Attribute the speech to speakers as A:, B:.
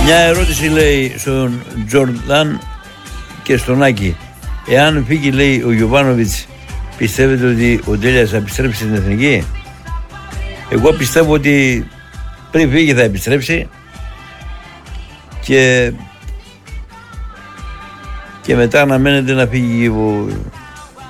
A: Μια ερώτηση λέει στον Τζορντάν και στον Άκη. Εάν φύγει, λέει, ο Γιοβάνοβιτς, πιστεύετε ότι ο Ντέλιας θα επιστρέψει στην εθνική? Εγώ πιστεύω ότι πριν φύγει θα επιστρέψει και μετά αναμένεται να φύγει